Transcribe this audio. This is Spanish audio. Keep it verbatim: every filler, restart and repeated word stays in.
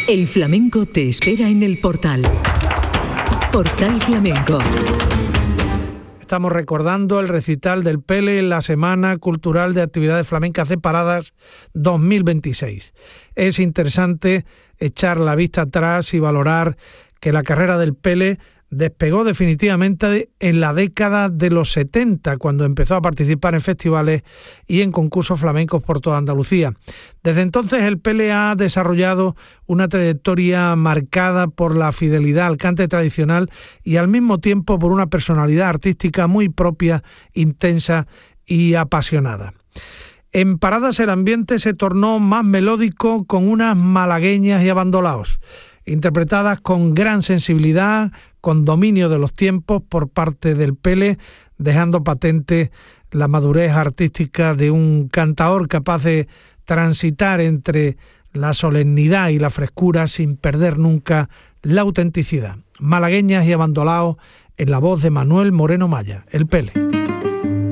El flamenco te espera en el Portal. Portal Flamenco. Estamos recordando el recital del Pele en la Semana Cultural de Actividades Flamencas Separadas dos mil veintiséis. Es interesante echar la vista atrás y valorar que la carrera del Pele despegó definitivamente en la década de los setenta, cuando empezó a participar en festivales y en concursos flamencos por toda Andalucía. Desde entonces el Pele ha desarrollado una trayectoria marcada por la fidelidad al cante tradicional y al mismo tiempo por una personalidad artística muy propia, intensa y apasionada. En paradas el ambiente se tornó más melódico con unas malagueñas y abandolaos, interpretadas con gran sensibilidad, con dominio de los tiempos por parte del Pele, dejando patente la madurez artística de un cantaor capaz de transitar entre la solemnidad y la frescura sin perder nunca la autenticidad. Malagueñas y abandolaos en la voz de Manuel Moreno Maya, el Pele.